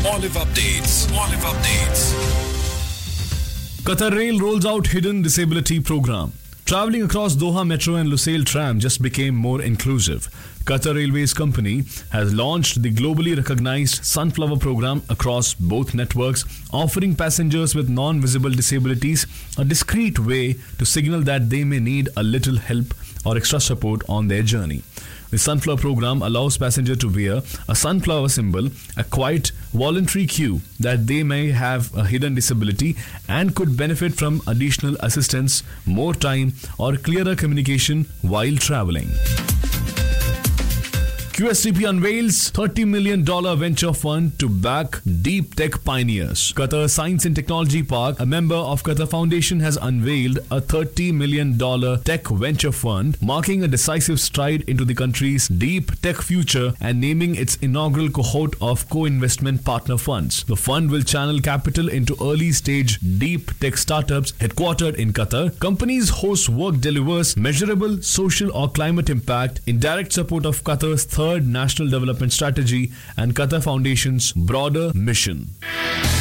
Olive Updates. Olive Updates. Qatar Rail rolls out hidden disability program. Traveling across Doha Metro and Lusail tram just became more inclusive. Qatar Railways Company has launched the globally recognized Sunflower program across both networks, offering passengers with non-visible disabilities a discreet way to signal that they may need a little help or extra support on their journey. The Sunflower program allows passengers to wear a sunflower symbol, a quiet, voluntary cue that they may have a hidden disability and could benefit from additional assistance, more time, or clearer communication while traveling. QSTP unveils $30 million venture fund to back deep tech pioneers. Qatar Science and Technology Park, a member of Qatar Foundation, has unveiled a $30 million tech venture fund, marking a decisive stride into the country's deep tech future and naming its inaugural cohort of co-investment partner funds. The fund will channel capital into early-stage deep tech startups headquartered in Qatar, companies whose work delivers measurable social or climate impact in direct support of Qatar's third National Development Strategy and Qatar Foundation's broader mission.